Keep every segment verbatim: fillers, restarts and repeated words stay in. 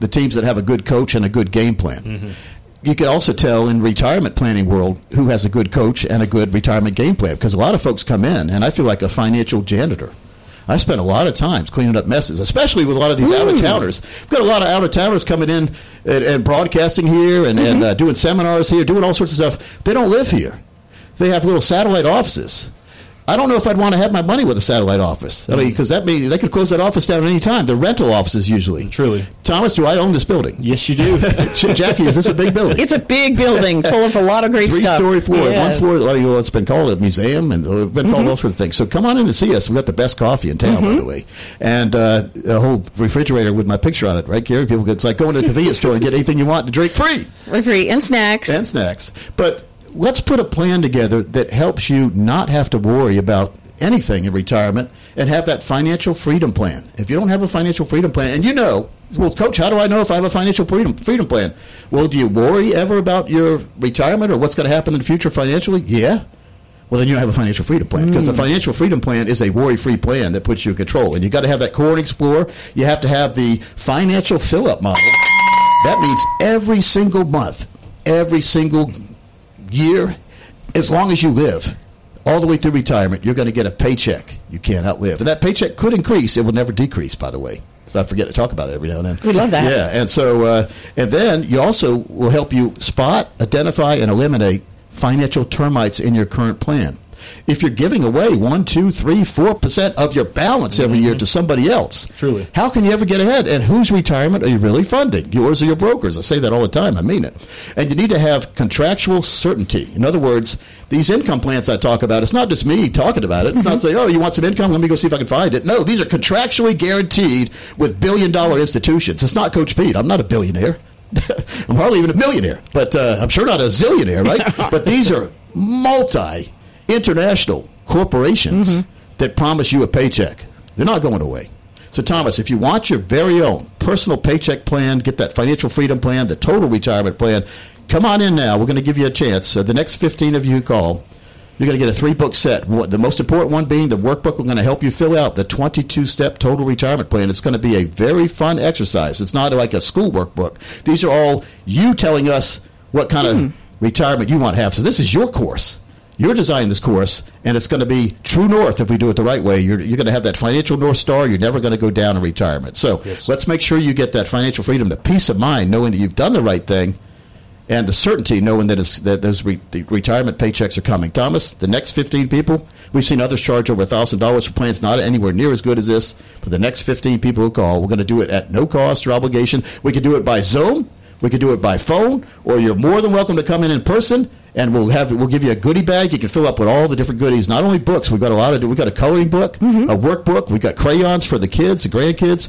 the teams that have a good coach and a good game plan. Mm-hmm. You can also tell in retirement planning world who has a good coach and a good retirement game plan, because a lot of folks come in, and I feel like a financial janitor. I spend a lot of times cleaning up messes, especially with a lot of these mm. out-of-towners. We've got a lot of out-of-towners coming in and, and broadcasting here and, mm-hmm. and uh, doing seminars here, doing all sorts of stuff. They don't live here. They have little satellite offices. I don't know if I'd want to have my money with a satellite office. I mean, because that means they could close that office down at any time. They're rental offices usually. Truly. Thomas, do I own this building? Yes, you do. Jackie, is this a big building? It's a big building full of a lot of great Three stuff. Three-story floor. Yes. One floor, well, it's been called a museum, and it's been called mm-hmm. all sorts of things. So come on in and see us. We've got the best coffee in town, mm-hmm. by the way. And uh, a whole refrigerator with my picture on it, right, Gary? People It's like going to the convenience store and get anything you want to drink free. Free, and snacks. And snacks. But let's put a plan together that helps you not have to worry about anything in retirement and have that financial freedom plan. If you don't have a financial freedom plan, and you know, well, Coach, how do I know if I have a financial freedom freedom plan? Well, do you worry ever about your retirement or what's going to happen in the future financially? Yeah. Well, then you don't have a financial freedom plan, because mm. the financial freedom plan is a worry-free plan that puts you in control. And you got to have that Core and Explore. You have to have the financial fill-up model. That means every single month, every single year, as long as you live, all the way through retirement, you're going to get a paycheck you can't outlive. And that paycheck could increase. It will never decrease, by the way. So I forget to talk about it every now and then. We love that. Yeah, and so, uh, and then you also will help you spot, identify, and eliminate financial termites in your current plan. If you're giving away one, two, three, four percent of your balance every mm-hmm. year to somebody else, truly, how can you ever get ahead? And whose retirement are you really funding? Yours or your broker's? I say that all the time. I mean it. And you need to have contractual certainty. In other words, these income plans I talk about, it's not just me talking about it. It's mm-hmm. not saying, oh, you want some income? Let me go see if I can find it. No, these are contractually guaranteed with billion-dollar institutions. It's not Coach Pete. I'm not a billionaire. I'm hardly even a millionaire, but uh, I'm sure not a zillionaire, right? But these are multi international corporations mm-hmm. that promise you a paycheck. They're not going away. So, Thomas, if you want your very own personal paycheck plan, get that financial freedom plan, the total retirement plan, come on in now. We're going to give you a chance. Uh, the next fifteen of you who call, you're going to get a three-book set. The most important one being the workbook. We're going to help you fill out the twenty-two step total retirement plan. It's going to be a very fun exercise. It's not like a school workbook. These are all you telling us what kind mm. of retirement you want to have. So this is your course. You're designing this course, and it's going to be true north if we do it the right way. You're, you're going to have that financial North Star. You're never going to go down in retirement. So yes. let's make sure you get that financial freedom, the peace of mind, knowing that you've done the right thing, and the certainty knowing that, it's, that those re, the retirement paychecks are coming. Thomas, the next fifteen people, we've seen others charge over one thousand dollars for plans not anywhere near as good as this. For the next fifteen people who call, we're going to do it at no cost or obligation. We can do it by Zoom. We can do it by phone, or you're more than welcome to come in in person, and we'll have we'll give you a goodie bag. You can fill up with all the different goodies. Not only books, we've got a lot of we've got a coloring book, mm-hmm. a workbook, we've got crayons for the kids, the grandkids,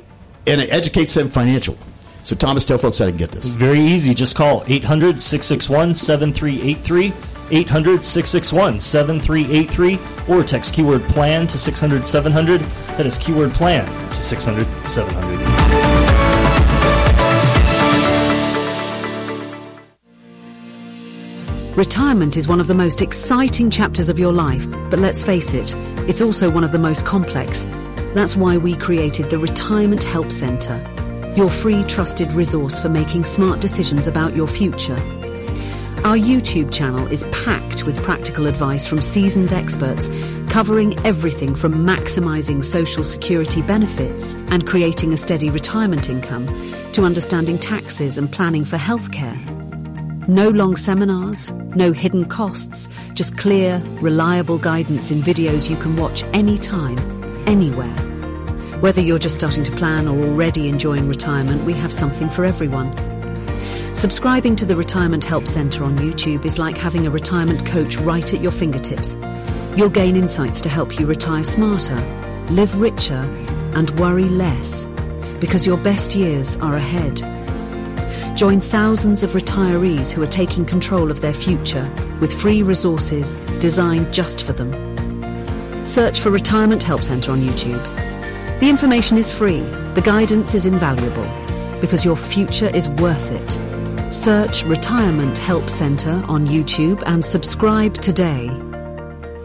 and it educates them financial. So, Thomas, tell folks how to get this. Very easy. Just call eight hundred, six six one, seven three eight three, eight hundred, six six one, seven three eight three, or text keyword PLAN to six hundred, seven hundred. That is keyword PLAN to six hundred, seven hundred. Retirement is one of the most exciting chapters of your life, but let's face it, it's also one of the most complex. That's why we created the Retirement Help Centre, your free trusted resource for making smart decisions about your future. Our YouTube channel is packed with practical advice from seasoned experts, covering everything from maximising social security benefits and creating a steady retirement income to understanding taxes and planning for healthcare. No long seminars, no hidden costs, just clear, reliable guidance in videos you can watch anytime, anywhere. Whether you're just starting to plan or already enjoying retirement, we have something for everyone. Subscribing to the Retirement Help Centre on YouTube is like having a retirement coach right at your fingertips. You'll gain insights to help you retire smarter, live richer, and worry less, because your best years are ahead. Join thousands of retirees who are taking control of their future with free resources designed just for them. Search for Retirement Help Centre on YouTube. The information is free, the guidance is invaluable, because your future is worth it. Search Retirement Help Centre on YouTube and subscribe today.